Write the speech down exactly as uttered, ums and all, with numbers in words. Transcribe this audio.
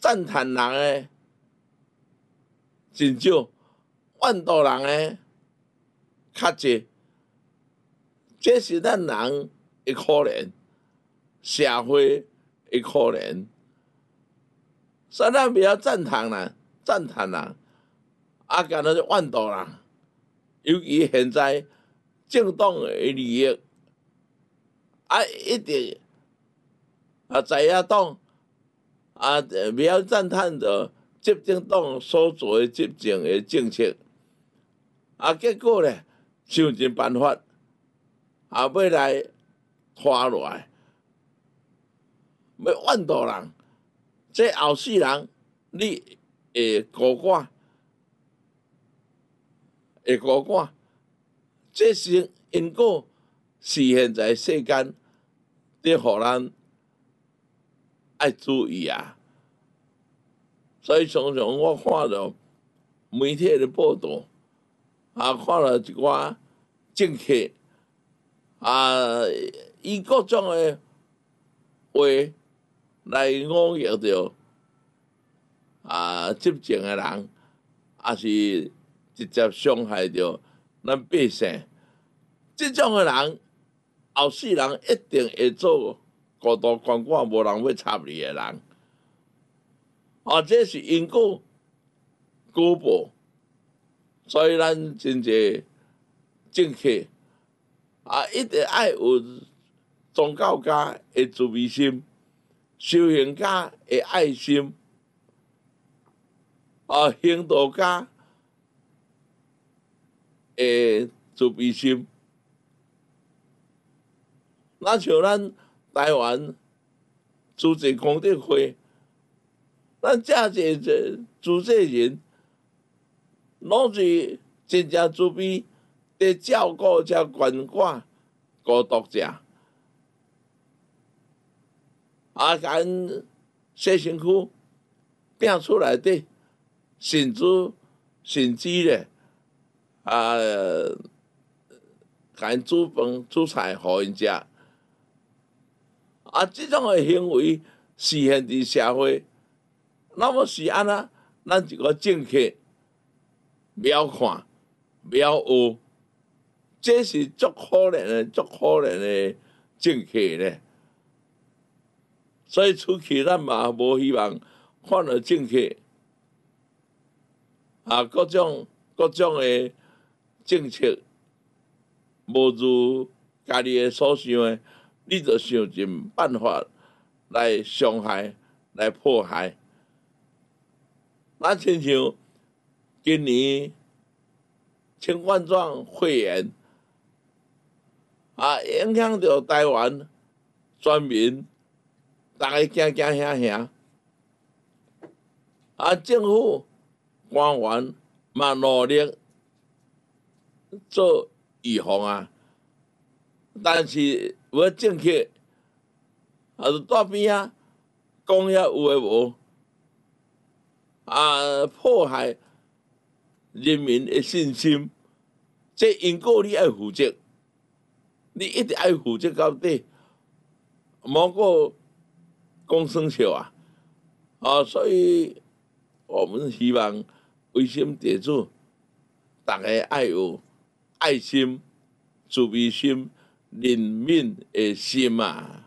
赞叹人诶真少，怨妒人诶较济。这是咱人的可怜，社会的可怜。所以咱不要赞叹人，赞叹人，啊，干那就怨妒人。尤其现在政党的利益，啊，一定啊，在野党啊，不要赞叹着执政党所做的执政的政策，啊，结果咧想尽办法。啊，要来拖落来，要怨妒人，这后世人你会孤寡，会孤寡，这是因果是现在世间得互咱爱注意啊。所以常常我看到媒体的报道，啊，看到一寡政客。啊，以各种的话来侮辱着啊执政的人，也是直接伤害着咱百姓。这种的人，后世人一定会做孤独关寡、无人要插你的人。啊，这是因果果报，所以咱真济政客。啊，一定爱有宗教家的慈悲心，修行家的爱心，啊，行道家的慈悲心。那像咱台湾主持功德会，咱这些主持人，拢是真正慈悲。在照顾这鳏寡孤独者，啊，咱小身躯拼出来的，甚至甚至咧，啊，咱煮饭煮菜互因食，啊，这种的行为实现伫社会，那么是安那？咱一个政客不要看，不要学。这是足可怜的、足可怜的政客咧，所以出去咱嘛无希望看到政客啊各种各种的政策无如家己的所想的，你就想尽办法来伤害、来迫害。咱亲像今年新冠状肺炎。啊，影响到台湾全民，大家惊惊吓吓。啊，政府官员嘛努力做预防啊，但是有政客啊，就带边啊，讲遐有诶无，啊，迫害人民的信心，这因果你爱负责。你一定要负责到底，莫个讲算笑啊！啊，所以我们希望为心地主，大家爱有爱心、慈悲心、怜悯的心啊！